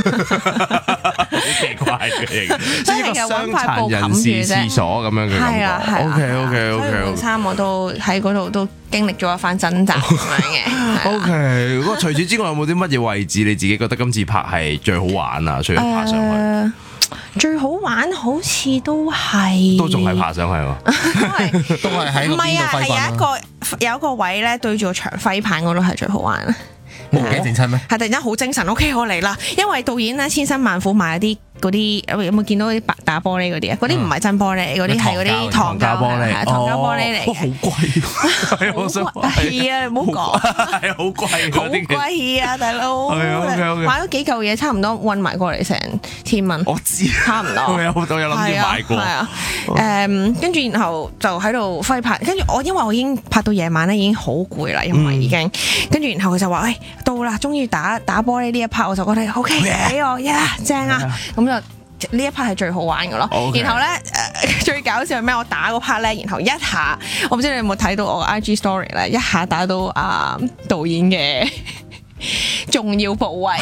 好奇怪嘅， 即係一個傷殘人士廁所咁樣嘅感覺。OK， 所以換衫我都喺嗰度都經歷咗一番掙扎咁樣嘅。 OK， 不過除此之外有冇啲乜嘢位置你自己覺得今次拍係最好玩啊？除咗爬上去。 最好玩好似都係， 都仲係爬上去喎， 都係喺個邊度揮棒啦。 係有一個位咧對住個牆揮棒嗰度係最好玩。 冇驚整親咩？ 係突然間好精神 ，OK 我嚟啦！因為導演咧千辛萬苦買啲嗰啲有冇見到啲白打玻璃嗰啲啊？嗰啲唔係真玻璃，嗰啲係嗰啲糖膠玻璃， 糖膠玻璃嚟。 哇，好貴，係我想係啊，你唔好講， 係好貴， 好貴啊，大佬！買咗幾嚿嘢，差唔多運埋過嚟成1000蚊。 我知， 差唔多。 我有諗住買過。 係啊，跟住然後就喺度揮拍，跟住因為我已經拍到夜晚咧，已經好攰啦，因為已經跟住然後佢就話：喂，到啦，終於打玻璃呢一 part，我就覺得 OK， 俾我正啊！咁就呢一 part 係最好玩嘅咯。然後咧最搞笑係咩？我打嗰 part 咧，然後一下，我唔知你有冇睇到我 IG story 咧，一下打到導演嘅重要部位。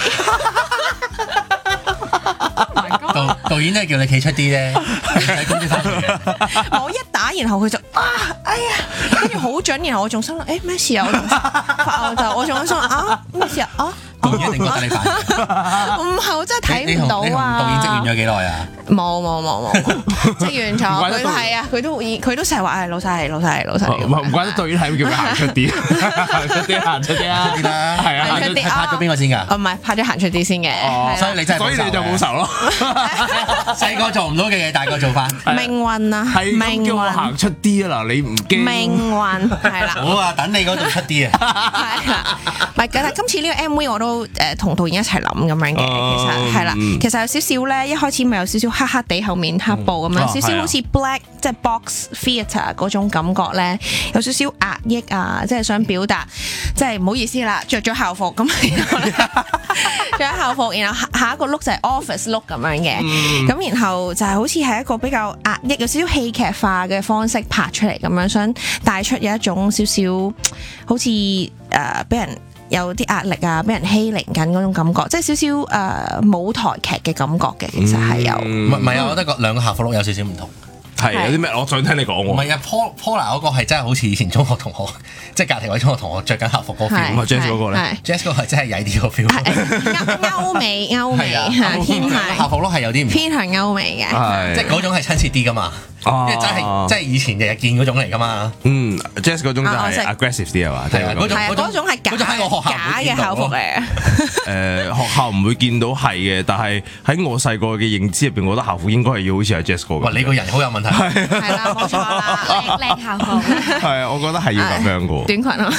導演真係叫你企出啲啫，喺公司翻嚟嘅。 我一打，然後佢就哎呀，跟住好準，然後我仲心諗咩事啊？我仲心諗咩事啊？ 導演一定覺得你煩。 唔係，我真係睇唔到啊！ 你同導演職員咗幾耐啊？ 冇，職員咗，佢係啊，佢都成日話老細。 唔怪得導演係咁叫佢行出啲，行出啲啊！係啊， 行出啲拍咗邊個先㗎？ 唔係拍咗行出啲先嘅， 所以你就冇仇咯。 細個做唔到嘅嘢，大個做翻。 命運啊， 係叫我行出啲啊嗱，你唔驚？ 命運係啦。 好啊，等你嗰度出啲啊。 係啦，唔係㗎，今次呢個 MV 我都同導演一齊諗咁樣嘅，其實係啦，其實有少少咧，一開始咪有少少黑黑地，後面黑布咁樣，少少好似 black 即係 box theatre 嗰種感覺咧，有少少壓抑啊，即係想表達，即係唔好意思啦，着咗校服咁，着咗校服，然後下一個 look 就係 office look 咁樣嘅，咁然後就係好似係一個比較壓抑，有少少戲劇化嘅方式拍出嚟咁樣，想帶出有一種少少好似俾人有啲壓力啊，俾人欺凌緊嗰種感覺，即係少少舞台劇嘅感覺嘅，其實係有。 唔係啊，我覺得兩個校服 look 有少少唔同。 係有啲咩？我想聽你講喎。 唔係啊，Paula 嗰個係真係好似以前中學同學，即係隔離位中學同學着緊校服嗰個 feel。 咁啊 Jazz 嗰個咧 ，Jazz 嗰個係真係曳啲個 feel。 歐美偏向校服 look 係有啲唔偏向歐美嘅， 即係嗰種係親切啲噶嘛。因為真係以前日日見嗰種嚟噶嘛。 Jazz 嗰種就係 aggressive 啲係嘛？ 係啊， 嗰種係假嘅校服嚟嘅。 學校唔會見到係嘅，但係喺我細個嘅認知入邊，我覺得校服應該係要好似係 Jazz 嗰個。 哇！你個人好有問題。 係啦，冇錯啦，靚校服。 係啊，我覺得係要咁樣嘅。 短裙啊！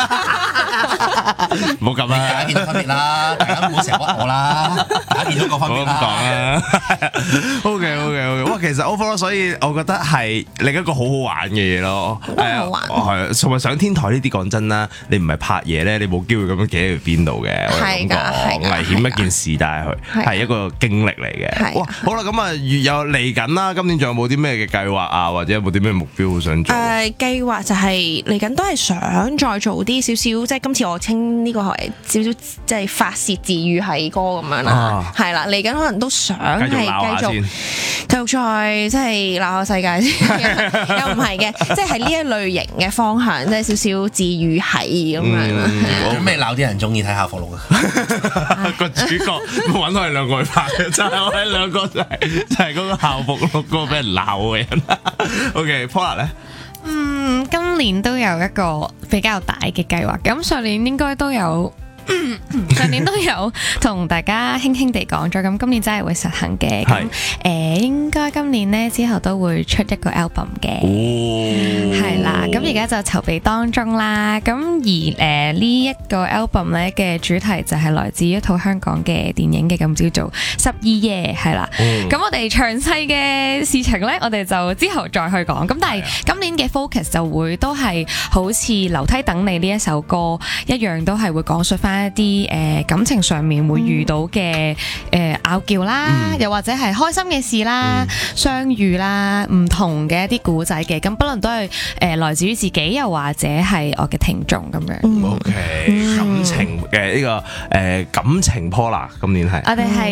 唔好咁啦， 大家見到分別啦，大家唔好成日屈我啦，大家見到個分別啦。 咁講啦。OK，哇，其實 overall 所以我覺得係另一個好好玩嘅嘢咯。 好玩。 係，同埋上天台呢啲講真啦，你唔係拍嘢咧，你冇機會咁樣企喺邊度嘅。 係㗎，係危險一件事，但係佢係一個經歷嚟嘅。哇，好啦，咁啊，又嚟緊啦，今年仲有冇啲咩嘅計劃啊，或者有冇啲咩目標好想做？ 計劃就係嚟緊都係想再做啲少少，即係今次我稱呢個係少少即係發泄治癒系歌咁樣啦，係啦，嚟緊可能都想係繼續再即係鬧下世界先，又唔係嘅，即係呢一類型嘅方向，即係少少治癒系咁樣啦。 準備鬧啲人中意睇校服 look 啊！ 個主角揾我哋兩個去拍嘅，就係我哋兩個就係嗰個校服 look 嗰個俾人鬧嘅人。OK，Paula 咧？ 今年都有一個比較大嘅計劃，咁上年應該都有。上年都有同大家輕輕地講咗，咁今年真係會實行嘅。咁應該今年呢之後都會出一個 album 嘅，係啦。咁而家就籌備當中啦。咁而呢一個 album 呢嘅主題就係來自一套香港嘅電影嘅，咁叫做《12夜》，係啦。咁我哋詳細嘅事情呢，我哋就之後再去講。咁但係今年嘅 focus 就會都係好似《樓梯等你》呢一首歌一樣，都係會講述翻一啲感情上面會遇到嘅拗撬啦，又或者係開心嘅事啦、相遇啦，唔同嘅一啲故仔嘅，咁不論都係來自於自己，又或者係我嘅聽眾咁樣。 OK，感情嘅呢個感情 Paula 今年係我哋係。